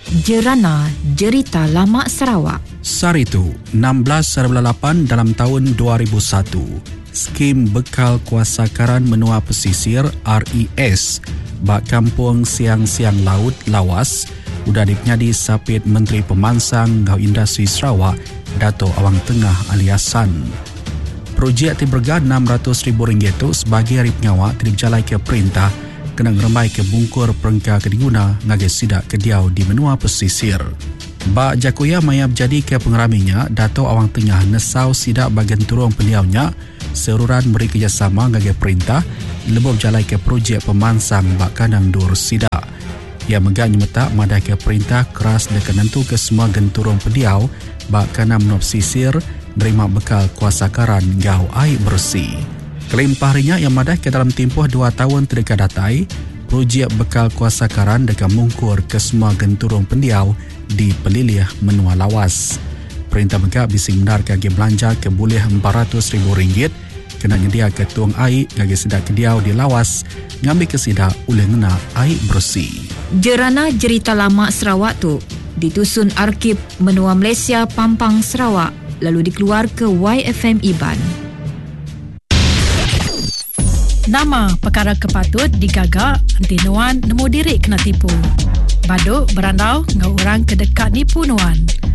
Jerana Jerita Lama Sarawak. Saritu 16/8 dalam tahun 2001. Skim Bekal Kuasakaran Menua Pesisir RES bak Kampung Siang-Siang Laut Lawas sudah dipenyadi sapit Menteri Pemansang Gau Industri Sarawak Dato' Awang Tengah Aliasan. Projek tiberga RM600,000 tu sebagai hari pengawak berjalai ke perintah kena ngeremai ke bungkur perengka kediguna ngagai sidak kediau di menua pesisir. Bak Jakuya maya berjadi ke pengeraminya, Dato' Awang Tengah nesau sidak bagian turun peliaunya seruran beri kerjasama ngagai perintah lebih berjalai ke projek pemansang bak kandang dur sidak. Ia megak nyemetak madah ke perintah keras dekat nentu ke semua genturung pediau bak kandang menua pesisir nerima bekal kuasakaran gau air bersih. Kelimpah harinya yang madah ke dalam tempoh 2 tahun terdekat datai, projek bekal kuasakaran dekat mungkur ke semua genturung pendiau di pelilih menua lawas. Perintah megak bising benar kagi belanja ke boleh RM400,000 kena nyedia ke tuang air ngagi sidak kediau di lawas ngambil ke sidak oleh ngena air bersih. Jerana Jerita Lama Sarawak tu ditusun Arkib Menua Malaysia Pampang Sarawak lalu dikeluar ke YFM Iban. Nama perkara kepatut digagak anti nuan nemu diri kena tipu. Baduk berandau ngau orang kedekat nipu nuan.